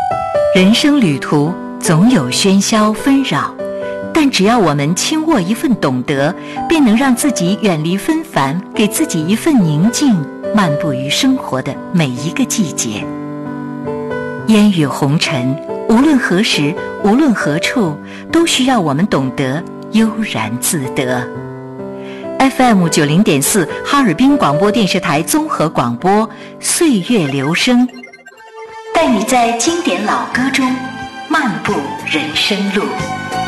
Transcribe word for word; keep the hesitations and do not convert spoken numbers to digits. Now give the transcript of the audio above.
人生旅途总有喧嚣纷扰，但只要我们轻握一份懂得，便能让自己远离纷繁，给自己一份宁静，漫步于生活的每一个季节。烟雨红尘，无论何时，无论何处，都需要我们懂得悠然自得。F M 九零点四，哈尔滨广播电视台综合广播，岁月流声，带你在经典老歌中漫步人生路。